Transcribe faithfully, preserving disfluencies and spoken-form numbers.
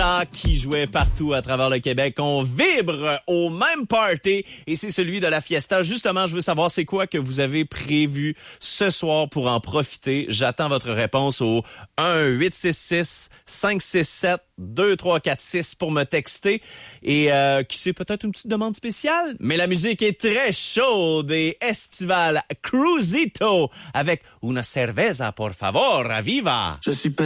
qui jouait partout à travers le Québec. On vibre au même party et c'est celui de la Fiesta. Justement, je veux savoir c'est quoi que vous avez prévu ce soir pour en profiter. J'attends votre réponse au un huit six six cinq six sept deux trois quatre six pour me texter et euh, qui sait peut-être une petite demande spéciale, mais la musique est très chaude et estivale. Cruisito avec Una cerveza por favor, viva. Je suis